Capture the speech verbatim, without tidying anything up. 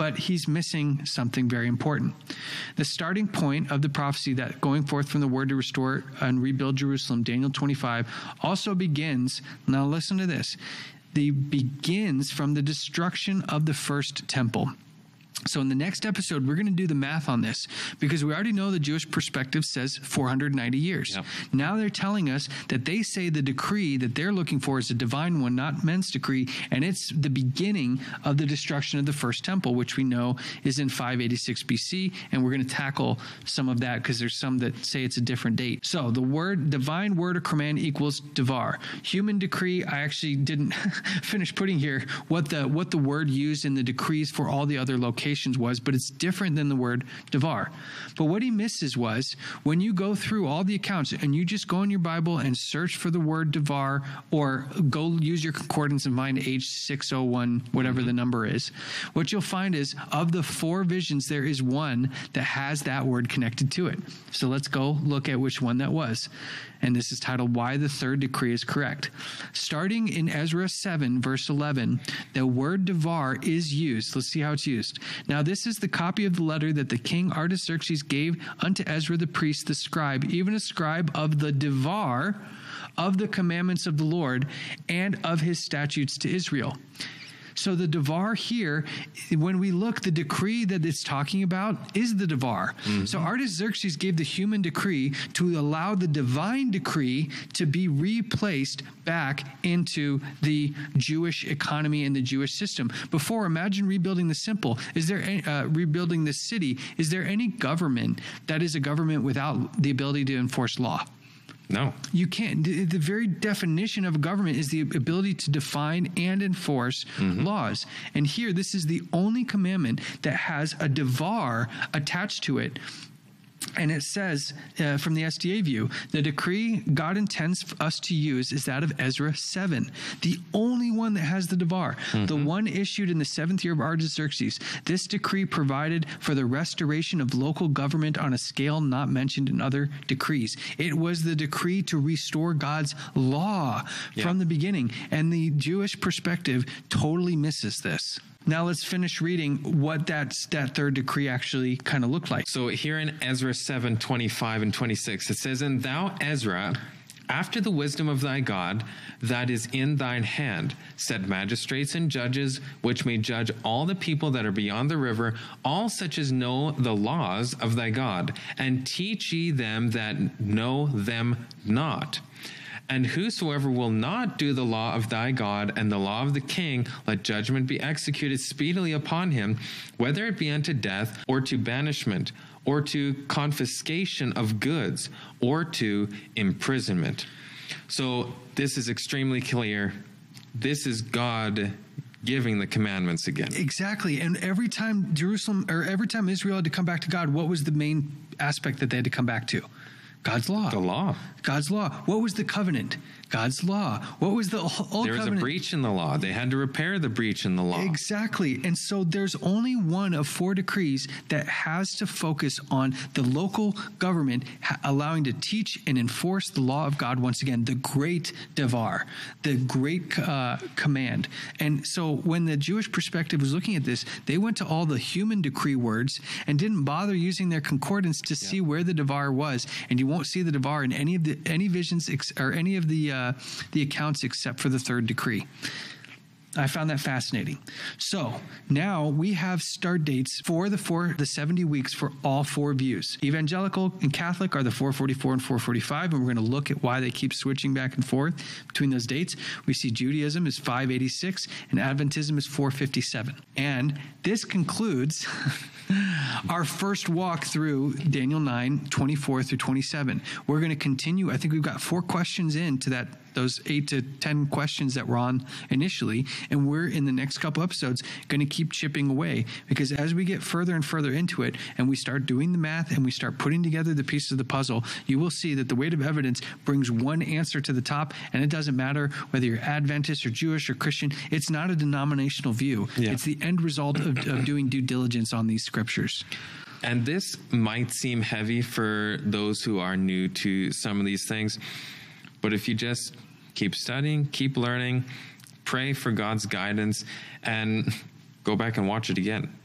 but he's missing something very important. The starting point of the prophecy that going forth from the word to restore and rebuild Jerusalem, Daniel twenty-five, also begins, now listen to this, the begins from the destruction of the first temple. So in the next episode, we're going to do the math on this because we already know the Jewish perspective says four hundred ninety years. Yep. Now they're telling us that they say the decree that they're looking for is a divine one, not men's decree, and it's the beginning of the destruction of the first temple, which we know is in five eighty-six B C, and we're going to tackle some of that because there's some that say it's a different date. So the word, divine word or command equals devar. Human decree, I actually didn't finish putting here what the what the word used in the decrees for all the other locations was, but it's different than the word devar. But what he misses was when you go through all the accounts and you just go in your Bible and search for the word devar, or go use your concordance and find H six oh one, whatever mm-hmm. the number is, what you'll find is of the four visions, there is one that has that word connected to it. So let's go look at which one that was. And this is titled, Why the Third Decree is Correct. Starting in Ezra seven, verse eleven, the word devar is used. Let's see how it's used. Now, this is the copy of the letter that the king Artaxerxes gave unto Ezra the priest, the scribe, even a scribe of the devar of the commandments of the Lord and of his statutes to Israel. So the devar here, when we look, the decree that it's talking about is the devar. Mm-hmm. So Artaxerxes gave the human decree to allow the divine decree to be replaced back into the Jewish economy and the Jewish system. Before, imagine rebuilding the temple. Is there any, uh, rebuilding the city? Is there any government that is a government without the ability to enforce law? No. You can't. The, the very definition of a government is the ability to define and enforce mm-hmm. laws. And here, this is the only commandment that has a devar attached to it. And it says, uh, from the S D A view, the decree God intends us to use is that of Ezra seven, the only one that has the devar, mm-hmm. the one issued in the seventh year of Artaxerxes. This decree provided for the restoration of local government on a scale not mentioned in other decrees. It was the decree to restore God's law yeah. from the beginning. And the Jewish perspective totally misses this. Now let's finish reading what that, that third decree actually kind of looked like. So here in Ezra seven, twenty-five and twenty-six, it says, And thou, Ezra, after the wisdom of thy God that is in thine hand, set magistrates and judges, which may judge all the people that are beyond the river, all such as know the laws of thy God, and teach ye them that know them not. And whosoever will not do the law of thy God and the law of the king, let judgment be executed speedily upon him, whether it be unto death, or to banishment, or to confiscation of goods, or to imprisonment. So this is extremely clear. This is God giving the commandments again. Exactly. And every time Jerusalem, or every time Israel had to come back to God, what was the main aspect that they had to come back to? God's law. The law. God's law. What was the covenant? God's law. What was the old covenant? There was a breach in the law. They had to repair the breach in the law. Exactly. And so there's only one of four decrees that has to focus on the local government ha- allowing to teach and enforce the law of God once again, the great devar, the great uh, command. And so when the Jewish perspective was looking at this, they went to all the human decree words and didn't bother using their concordance to yeah. see where the devar was. And you won't see the devar in any of the any visions ex- or any of the uh, the accounts except for the third decree. I found that fascinating. So now we have start dates for the four, the seventy weeks for all four views. Evangelical and Catholic are the four forty-four and four forty-five, and we're going to look at why they keep switching back and forth between those dates. We see Judaism is five eighty-six and Adventism is four fifty-seven. And this concludes our first walk through Daniel nine, twenty-four through twenty-seven. We're going to continue. I think we've got four questions into that, those eight to ten questions that were on initially. And we're in the next couple episodes going to keep chipping away, because as we get further and further into it and we start doing the math and we start putting together the pieces of the puzzle, you will see that the weight of evidence brings one answer to the top. And it doesn't matter whether you're Adventist or Jewish or Christian. It's not a denominational view. Yeah. It's the end result of, of doing due diligence on these scriptures. And this might seem heavy for those who are new to some of these things, but if you just keep studying, keep learning, pray for God's guidance, and go back and watch it again.